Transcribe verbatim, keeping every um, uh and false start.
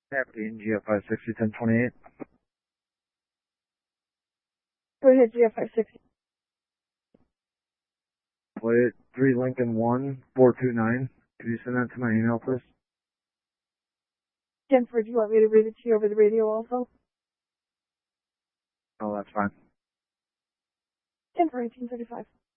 Aberdeen, G F five sixty, ten twenty-eight. Go ahead, G F five sixty. Plate three Lincoln one four two nine. Could you send that to my email, please? Jennifer, do you want me to read it to you over the radio also? Oh, that's fine. Jennifer, eighteen thirty-five.